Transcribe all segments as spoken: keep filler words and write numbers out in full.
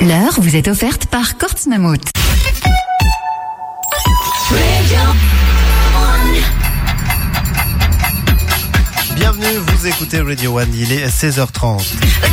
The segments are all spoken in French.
L'heure vous est offerte par Kortz Mammut. Bienvenue, vous écoutez Radio One, il est seize heures trente.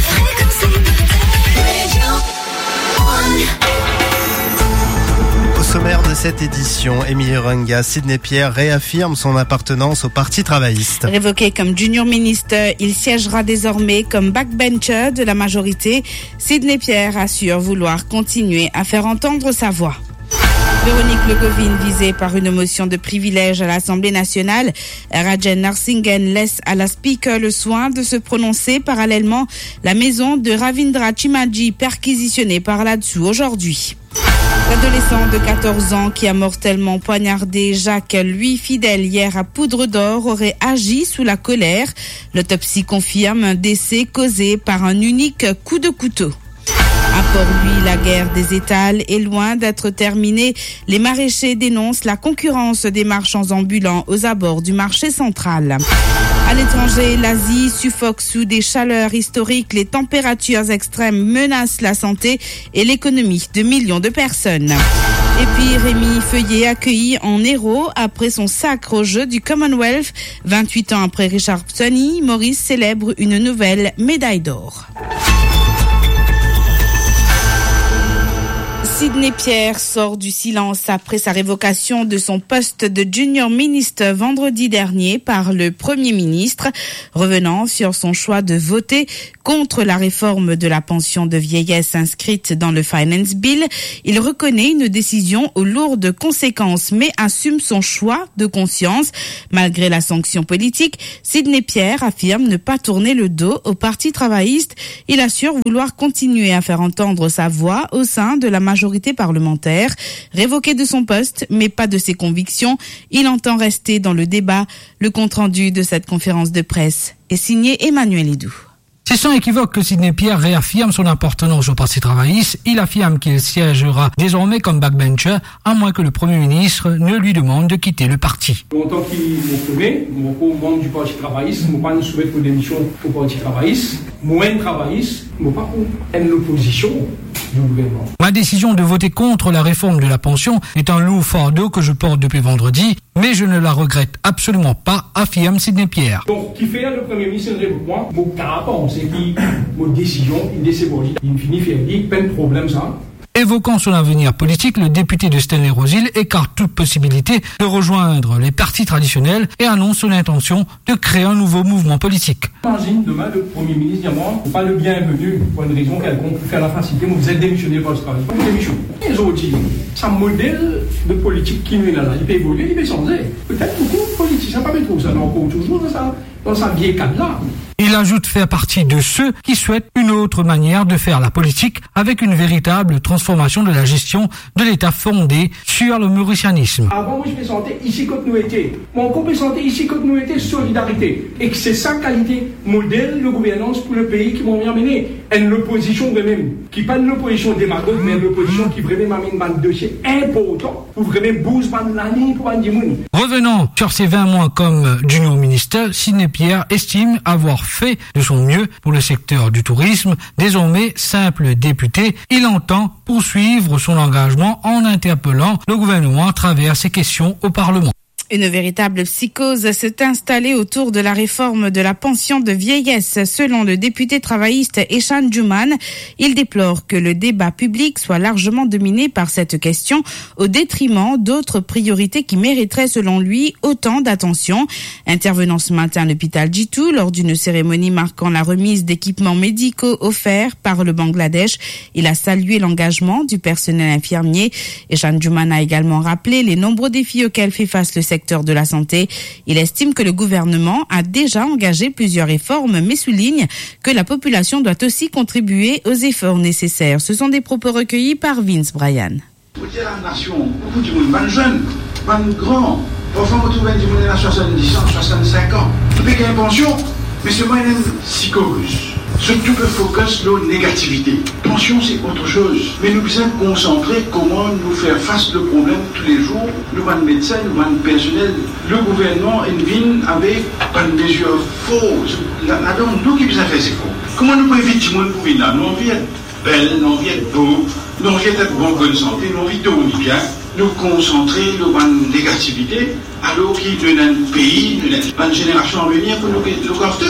Au sommaire de cette édition, Émilie Runga, Sidney Pierre réaffirme son appartenance au Parti travailliste. Révoqué comme junior ministre, il siégera désormais comme backbencher de la majorité. Sidney Pierre assure vouloir continuer à faire entendre sa voix. Véronique Legovine visée par une motion de privilège à l'Assemblée nationale. Rajen Narsingen laisse à la Speaker le soin de se prononcer. Parallèlement, la maison de Ravindra Chimaji perquisitionnée par là-dessous aujourd'hui. L'adolescent de quatorze ans qui a mortellement poignardé Jacques, lui fidèle hier à Poudre d'Or, aurait agi sous la colère. L'autopsie confirme un décès causé par un unique coup de couteau. À Port-Louis, la guerre des étals est loin d'être terminée. Les maraîchers dénoncent la concurrence des marchands ambulants aux abords du marché central. À l'étranger, l'Asie suffoque sous des chaleurs historiques. Les températures extrêmes menacent la santé et l'économie de millions de personnes. Et puis Rémi Feuillet accueilli en héros après son sacre aux Jeux du Commonwealth. vingt-huit ans après Richard Psoni, Maurice célèbre une nouvelle médaille d'or. Sidney Pierre sort du silence après sa révocation de son poste de junior ministre vendredi dernier par le Premier ministre, revenant sur son choix de voter contre la réforme de la pension de vieillesse inscrite dans le Finance Bill. Il reconnaît une décision aux lourdes conséquences, mais assume son choix de conscience. Malgré la sanction politique, Sidney Pierre affirme ne pas tourner le dos au Parti travailliste. Il assure vouloir continuer à faire entendre sa voix au sein de la majorité parlementaire. Révoqué de son poste, mais pas de ses convictions, il entend rester dans le débat. Le compte-rendu de cette conférence de presse est signé Emmanuel Hidou. C'est sans équivoque que Sidney Pierre réaffirme son appartenance au Parti travailliste. Il affirme qu'il siégera désormais comme backbencher, à moins que le Premier ministre ne lui demande de quitter le parti. Longtemps qu'il me connaît, moi, membre du Parti travailliste, je ne pas soumettre pour démission au Parti travailliste. Moi, travailliste, je ne pas pour l'opposition du gouvernement. Ma décision de voter contre la réforme de la pension est un lourd fardeau que je porte depuis vendredi, mais je ne la regrette absolument pas, affirme Sidney Pierre. Donc, qui fait le Premier ministre de moi, mon caractère, c'est qui, mon décision, il décide, il finit, il dit, pas de problème, ça. Évoquant son avenir politique, le député de Stanley-Rosil écarte toute possibilité de rejoindre les partis traditionnels et annonce son intention de créer un nouveau mouvement politique. Imagine demain le Premier ministre dit moi, pas le bienvenu pour une raison quelconque, pour faire la facilité, vous êtes démissionné par le travail. Vous démissionnez. Les autres disent, c'est un modèle de politique qui nous est là, il peut évoluer, il peut changer. Peut-être beaucoup de politiciens, pas trop ça, encore toujours dans sa, dans sa vieille cadre-là. Il ajoute faire partie de ceux qui souhaitent une autre manière de faire la politique avec une véritable transformation de la gestion de l'État fondée sur le mauricianisme. Avant, je me sentais ici quand nous étions. Mon corps me sentait ici quand nous étions solidarité. Et que c'est sa qualité, modèle de gouvernance pour le pays qui m'ont amené. Une opposition même, qui pas une opposition démagogue, mais une opposition qui vraiment amène un dossier important pour vraiment booster l'année pour un monde. Revenant sur ses vingt mois comme junior ministre, Sidney Pierre estime avoir fait de son mieux pour le secteur du tourisme. Désormais simple député, il entend poursuivre son engagement en interpellant le gouvernement à travers ses questions au Parlement. Une véritable psychose s'est installée autour de la réforme de la pension de vieillesse. Selon le député travailliste Eshan Juman, il déplore que le débat public soit largement dominé par cette question au détriment d'autres priorités qui mériteraient selon lui autant d'attention. Intervenant ce matin à l'hôpital Jitu lors d'une cérémonie marquant la remise d'équipements médicaux offerts par le Bangladesh, il a salué l'engagement du personnel infirmier. Eshan Juman a également rappelé les nombreux défis auxquels fait face le secteur de la santé. Il estime que le gouvernement a déjà engagé plusieurs réformes, mais souligne que la population doit aussi contribuer aux efforts nécessaires. Ce sont des propos recueillis par Vince Bryan. Vous dites la nation, beaucoup de monde, ban jeune, ban grand, parfois vous trouvez du monde à soixante-dix ans, soixante-cinq ans. Vous payez une pension, mais c'est moi une psychose. Surtout le focus sur la négativité. Pension, c'est autre chose. Mais nous devons concentrer comment nous faire face au problème tous les jours. Nous avons des médecins, nous avons des personnels. Le gouvernement est venu avec une mesure fausse. Là-dedans, nous qui nous avons fait, c'est faux. Comment nous pouvons éviter le monde pour venir là? Nous, on vient. belle, nous envie d'être beau, nous envie d'être bon, bonne santé, nous envie de dormir bien, nous concentrer sur la négativité, alors qu'il y a un pays, une génération à venir pour nous look after.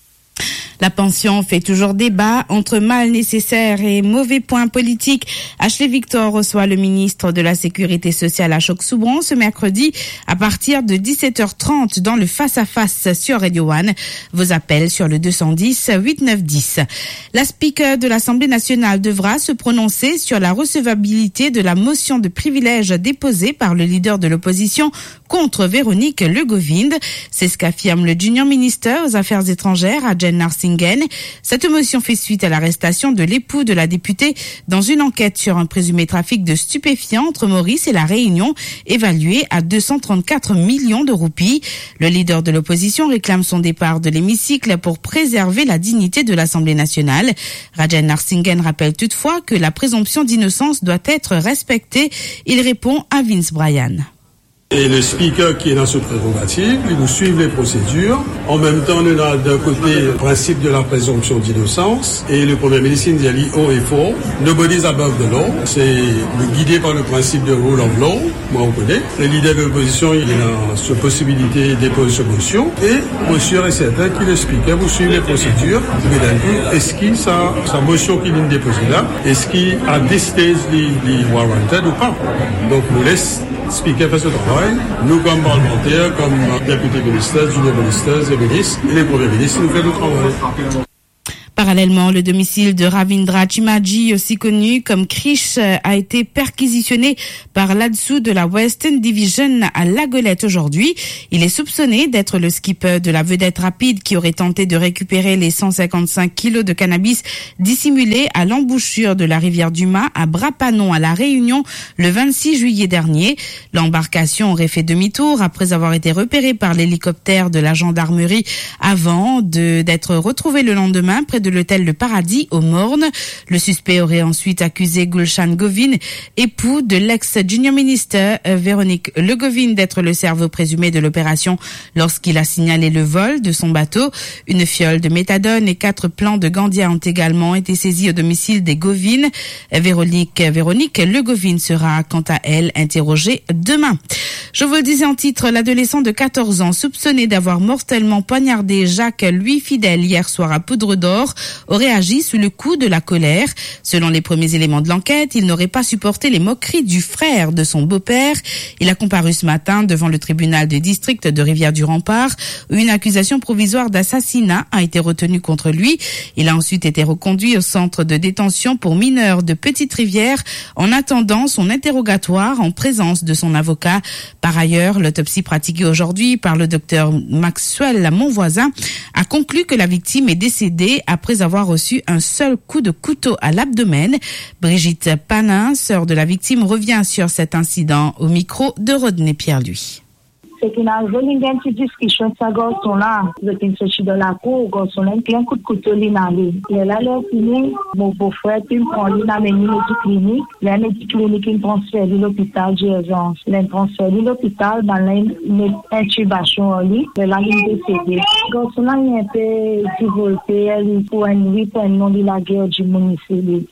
La pension fait toujours débat entre mal nécessaire et mauvais points politiques. Ashley Victor reçoit le ministre de la Sécurité sociale Ashok Soubran ce mercredi à partir de dix-sept heures trente dans le face-à-face sur Radio One. Vos appels sur le deux cent dix huit neuf dix. La speaker de l'Assemblée nationale devra se prononcer sur la recevabilité de la motion de privilège déposée par le leader de l'opposition contre Véronique Legovind. C'est ce qu'affirme le junior minister aux Affaires étrangères, Ajay Narsinghen. Cette motion fait suite à l'arrestation de l'époux de la députée dans une enquête sur un présumé trafic de stupéfiants entre Maurice et la Réunion, évalué à deux cent trente-quatre millions de roupies. Le leader de l'opposition réclame son départ de l'hémicycle pour préserver la dignité de l'Assemblée nationale. Ajay Narsinghen rappelle toutefois que la présomption d'innocence doit être respectée. Il répond à Vince Bryan. Et le speaker qui est dans ce prérogative, il nous suit les procédures. En même temps, on a d'un côté le principe de la présomption d'innocence et le Premier ministre il dit haut et fort, nobody's above the law. C'est guidé par le principe de rule of law, moi on connaît. Le leader de l'opposition, il a cette possibilité de déposer cette motion et monsieur est certain que le speaker vous suit les procédures. Est-ce qu'il sa, sa motion qu'il a déposée là, est-ce qu'il a this stage les warranted ou pas? Donc nous laisse speaker fait ce travail. Nous, comme parlementaires, comme députés ministres, junior ministres et ministres, et les premiers ministres, nous faisons le travail. Parallèlement, le domicile de Ravindra Chimaji, aussi connu comme Krish, a été perquisitionné par l'A D S U de la Western Division à La Golette aujourd'hui. Il est soupçonné d'être le skipper de la vedette rapide qui aurait tenté de récupérer les cent cinquante-cinq kilos de cannabis dissimulés à l'embouchure de la rivière Dumas à Brapanon à La Réunion le vingt-six juillet dernier. L'embarcation aurait fait demi-tour après avoir été repérée par l'hélicoptère de la gendarmerie avant de, d'être retrouvée le lendemain près de l'hôtel Le Paradis au Morne. Le suspect aurait ensuite accusé Gulshan Govind, époux de l'ex-junior minister euh, Véronique Legovind, d'être le cerveau présumé de l'opération lorsqu'il a signalé le vol de son bateau. Une fiole de méthadone et quatre plants de Gandia ont également été saisis au domicile des Govind. Véronique, Véronique Legovind sera quant à elle interrogée demain. Je vous le disais en titre, l'adolescent de quatorze ans soupçonné d'avoir mortellement poignardé Jacques, lui fidèle, hier soir à Poudre d'Or, aurait agi sous le coup de la colère. Selon les premiers éléments de l'enquête, il n'aurait pas supporté les moqueries du frère de son beau-père. Il a comparu ce matin devant le tribunal de district de Rivière-du-Rempart, où une accusation provisoire d'assassinat a été retenue contre lui. Il a ensuite été reconduit au centre de détention pour mineurs de Petite-Rivière en attendant son interrogatoire en présence de son avocat. Par ailleurs, l'autopsie pratiquée aujourd'hui par le docteur Maxwell Monvoisin a conclu que la victime est décédée après avoir reçu un seul coup de couteau à l'abdomen. Brigitte Panin, sœur de la victime, revient sur cet incident au micro de Rodney Pierre-Louis. C'est qu'il a une petite discussion, ça garçon là, je suis sorti de la cour, garçon là, il a un coup de couteau là, il est là, il est fini, mon beau-frère, il prend lui dans une clinique, il a une clinique, il transfère de l'hôpital d'urgence, il transfère de l'hôpital, dans une intubation en lui, il a une décédé. Garçon là, il est un peu développé, il faut un huit pour un nom de la guerre du municipal.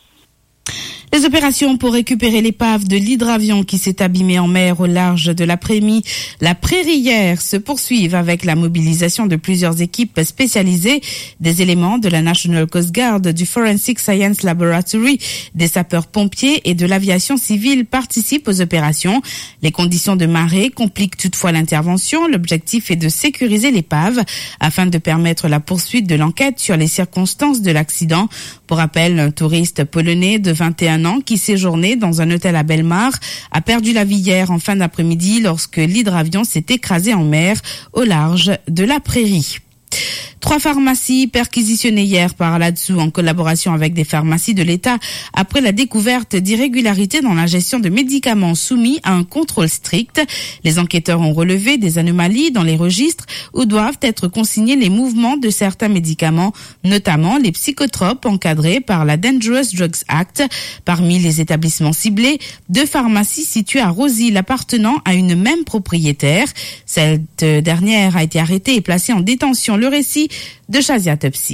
Les opérations pour récupérer l'épave de l'hydravion qui s'est abîmée en mer au large de la Prairie, la Prairière se poursuivent avec la mobilisation de plusieurs équipes spécialisées, des éléments de la National Coast Guard, du Forensic Science Laboratory, des sapeurs-pompiers et de l'aviation civile participent aux opérations. Les conditions de marée compliquent toutefois l'intervention. L'objectif est de sécuriser l'épave afin de permettre la poursuite de l'enquête sur les circonstances de l'accident. Pour rappel, un touriste polonais de vingt et un ans qui séjournait dans un hôtel à Bellemare a perdu la vie hier en fin d'après-midi lorsque l'hydravion s'est écrasé en mer au large de la Prairie. Trois pharmacies perquisitionnées hier par l'A D S U en collaboration avec des pharmacies de l'État après la découverte d'irrégularités dans la gestion de médicaments soumis à un contrôle strict. Les enquêteurs ont relevé des anomalies dans les registres où doivent être consignés les mouvements de certains médicaments, notamment les psychotropes encadrés par la Dangerous Drugs Act. Parmi les établissements ciblés, deux pharmacies situées à Rosil appartenant à une même propriétaire. Cette dernière a été arrêtée et placée en détention. Le récit de Shazia Topsi.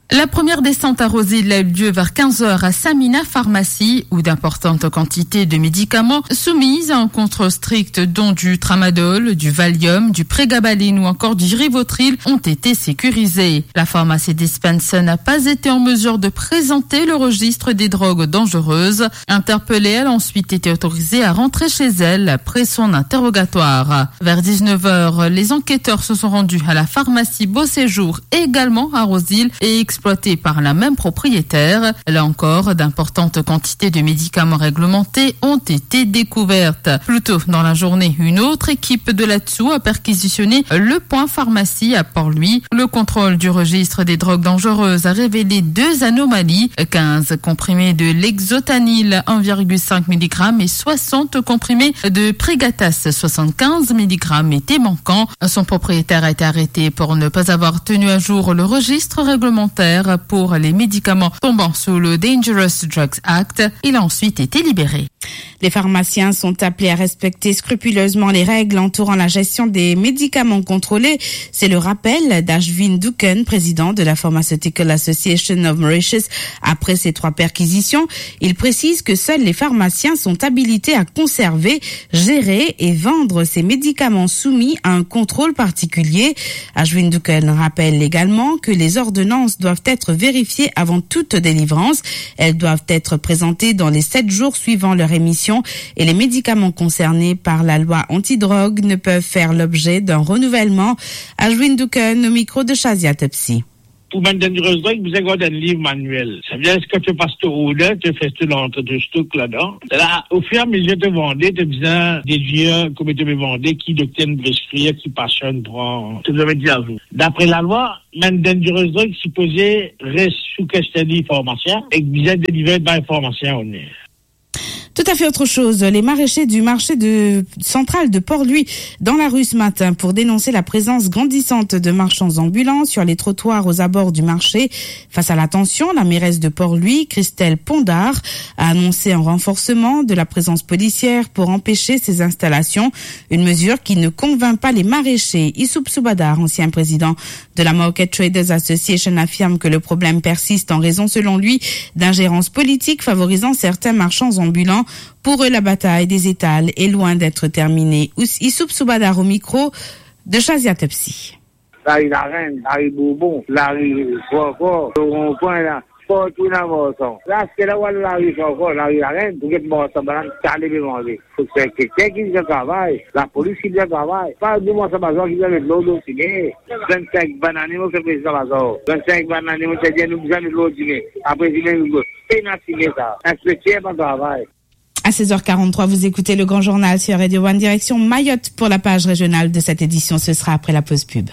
La première descente à Rosil a eu lieu vers quinze heures à Samina Pharmacie, où d'importantes quantités de médicaments soumises à un contrôle strict, dont du tramadol, du Valium, du prégabalin ou encore du Rivotril, ont été sécurisés. La pharmacie d'Espenson n'a pas été en mesure de présenter le registre des drogues dangereuses. Interpellée, elle a ensuite été autorisée à rentrer chez elle après son interrogatoire. Vers dix-neuf heures, les enquêteurs se sont rendus à la pharmacie Beau Séjour, également à Rosil, et exploitée par la même propriétaire. Là encore, d'importantes quantités de médicaments réglementés ont été découvertes. Plus tôt dans la journée, une autre équipe de l'A T S U a perquisitionné le point pharmacie à Port-Louis. Le contrôle du registre des drogues dangereuses a révélé deux anomalies, quinze comprimés de l'exotanil un virgule cinq milligrammes et soixante comprimés de Prégatas soixante-quinze milligrammes étaient manquants. Son propriétaire a été arrêté pour ne pas avoir tenu à jour le registre réglementaire pour les médicaments tombant sous le Dangerous Drugs Act. Il a ensuite été libéré. Les pharmaciens sont appelés à respecter scrupuleusement les règles entourant la gestion des médicaments contrôlés. C'est le rappel d'Ashwin Dukan, président de la Pharmaceutical Association of Mauritius, après ces trois perquisitions. Il précise que seuls les pharmaciens sont habilités à conserver, gérer et vendre ces médicaments soumis à un contrôle particulier. Ashwin Dukan rappelle également que les ordonnances doivent être vérifiées avant toute délivrance. Elles doivent être présentées dans les sept jours suivant leur émission et les médicaments concernés par la loi antidrogue ne peuvent faire l'objet d'un renouvellement. Ashwin Dukan au micro de Shazia Tepsi. Pour une dangereuse drogue, vous avez un livre manuel. Ça veut dire que tu passes ton order, tu fais tout l'entre de stock là-dedans. Là, au fur et à mesure de vendre, tu as besoin déduire comment tu veux vendre, qui docteur prescrire, qui passionne prend. Tu dois dire à vous. D'après la loi, une dangereuse drogue supposée reste sous custodie pharmacien et bien délivrée par un pharmacien au nez. Tout à fait autre chose. Les maraîchers du marché de central de Port-Louis dans la rue ce matin pour dénoncer la présence grandissante de marchands ambulants sur les trottoirs aux abords du marché. Face à la tension, la mairesse de Port-Louis, Christelle Pondard, a annoncé un renforcement de la présence policière pour empêcher ces installations. Une mesure qui ne convainc pas les maraîchers. Issoup Soubadar, ancien président de la Market Traders Association, affirme que le problème persiste en raison, selon lui, d'ingérence politique favorisant certains marchands ambulants. Pour eux, la bataille des étals est loin d'être terminée. Issoup Soubadar au micro de Shazia Tepsi. La rue La Reine, la rue Bourbon, la rue Fort-Fort, le rond-point là, partout dans le son. Là, c'est là où la rue Fort-Fort, la rue La Reine, vous êtes mort, ça va aller demander. Il faut que c'est quelqu'un qui fait le travail, la police qui fait le travail. Pas de moi, ça va qui fait de l'eau d'oxygène. vingt-cinq bananes, moi, c'est président Bazar. vingt-cinq bananes, moi, c'est dire, nous besoin de l'eau d'oxygène. Après, c'est inactivé ça. Inspecteur, pas de travail. À seize heures quarante-trois, vous écoutez le Grand Journal sur Radio One, direction Mayotte pour la page régionale de cette édition. Ce sera après la pause pub.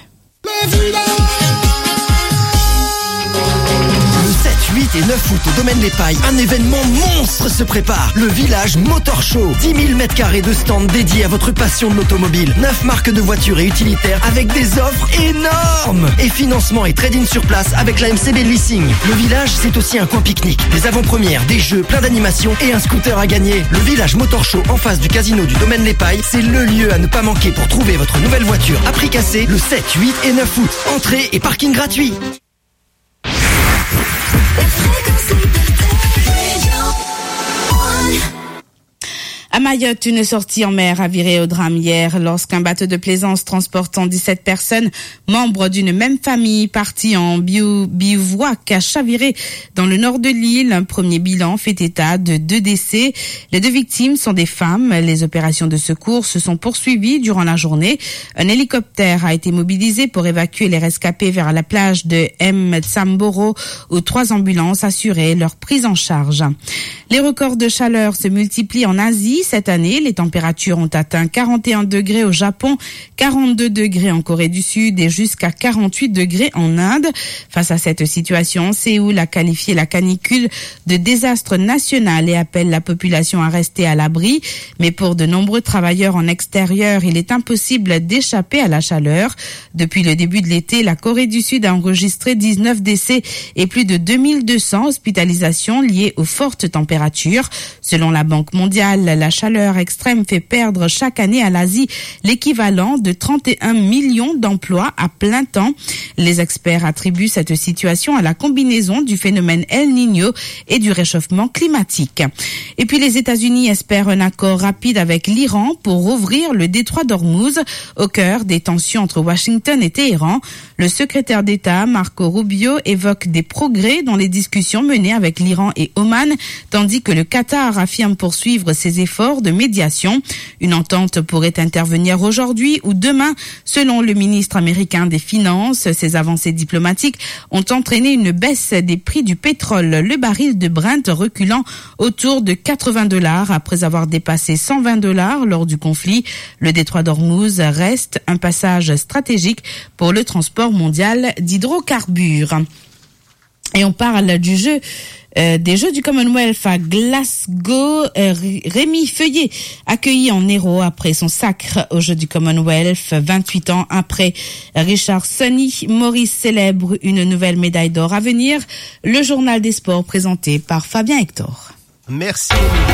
huit et neuf août au Domaine Les Pailles, un événement monstre se prépare. Le Village Motor Show. dix mille mètres carrés de stands dédiés à votre passion de l'automobile. neuf marques de voitures et utilitaires avec des offres énormes. Et financement et trading sur place avec la M C B Leasing. Le Village, c'est aussi un coin pique-nique. Des avant-premières, des jeux, plein d'animations et un scooter à gagner. Le Village Motor Show en face du casino du Domaine Les Pailles, c'est le lieu à ne pas manquer pour trouver votre nouvelle voiture à prix cassé le sept, huit et neuf août. Entrée et parking gratuit. À Mayotte, une sortie en mer a viré au drame hier lorsqu'un bateau de plaisance transportant dix-sept personnes, membres d'une même famille, partis en bio, bivouac, a chaviré dans le nord de l'île. Un premier bilan fait état de deux décès. Les deux victimes sont des femmes. Les opérations de secours se sont poursuivies durant la journée. Un hélicoptère a été mobilisé pour évacuer les rescapés vers la plage de M'Tsamboro où trois ambulances assuraient leur prise en charge. Les records de chaleur se multiplient en Asie. Cette année, les températures ont atteint quarante et un degrés au Japon, quarante-deux degrés en Corée du Sud et jusqu'à quarante-huit degrés en Inde. Face à cette situation, Séoul a qualifié la canicule de désastre national et appelle la population à rester à l'abri. Mais pour de nombreux travailleurs en extérieur, il est impossible d'échapper à la chaleur. Depuis le début de l'été, la Corée du Sud a enregistré dix-neuf décès et plus de deux mille deux cents hospitalisations liées aux fortes températures. Selon la Banque mondiale, la chaleur extrême fait perdre chaque année à l'Asie l'équivalent de trente et un millions d'emplois à plein temps. Les experts attribuent cette situation à la combinaison du phénomène El Niño et du réchauffement climatique. Et puis les États-Unis espèrent un accord rapide avec l'Iran pour rouvrir le détroit d'Ormuz au cœur des tensions entre Washington et Téhéran. Le secrétaire d'État Marco Rubio évoque des progrès dans les discussions menées avec l'Iran et Oman, tandis que le Qatar affirme poursuivre ses efforts de médiation. Une entente pourrait intervenir aujourd'hui ou demain, selon le ministre américain des Finances. Ces avancées diplomatiques ont entraîné une baisse des prix du pétrole, le baril de Brent reculant autour de quatre-vingts dollars après avoir dépassé cent vingt dollars lors du conflit. Le détroit d'Ormuz reste un passage stratégique pour le transport mondial d'hydrocarbures. Et on parle du jeu euh, des Jeux du Commonwealth à Glasgow. Euh, Rémi Feuillet, accueilli en héros après son sacre aux Jeux du Commonwealth, vingt-huit ans après Richard Sonny Morris célèbre une nouvelle médaille d'or à venir. Le journal des sports présenté par Fabien Hector. Merci.